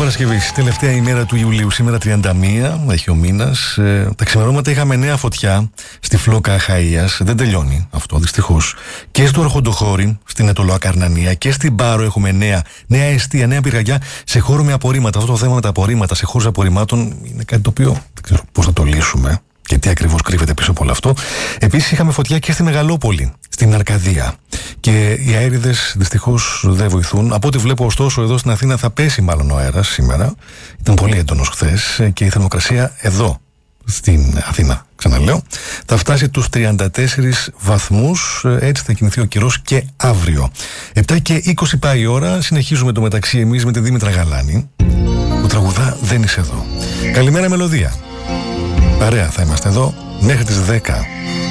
Παρασκευής, τελευταία ημέρα του Ιουλίου, σήμερα 31, έχει ο μήνας. Τα ξημερώματα είχαμε νέα φωτιά στη Φλόκα Αχαΐας, δεν τελειώνει αυτό δυστυχώς. Και στο Αρχοντοχώρι, στην Ετωλοακαρνανία, και στην Πάρο έχουμε νέα εστία, νέα πυρκαγιά σε χώρο με απορρίμματα. Αυτό το θέμα με τα απορρίμματα σε χώρους απορριμμάτων είναι κάτι το οποίο δεν ξέρω πώς θα το λύσουμε και τι ακριβώς κρύβεται πίσω από όλο αυτό. Επίσης είχαμε φωτιά και στη Μεγαλόπολη, στην Αρκαδία. Και οι αέριδες δυστυχώς δεν βοηθούν. Από ό,τι βλέπω, ωστόσο, εδώ στην Αθήνα θα πέσει μάλλον ο αέρας σήμερα. Ήταν πολύ έντονος χθες και η θερμοκρασία εδώ στην Αθήνα, ξαναλέω, θα φτάσει τους 34 βαθμούς. Έτσι θα κινηθεί ο καιρός και αύριο. 7 και 20 πάει η ώρα. Συνεχίζουμε το μεταξύ εμείς με τη Δήμητρα Γαλάνη, που τραγουδά «Δεν είσαι εδώ». Καλημέρα, μελωδία. Παρέα θα είμαστε εδώ μέχρι τις 10.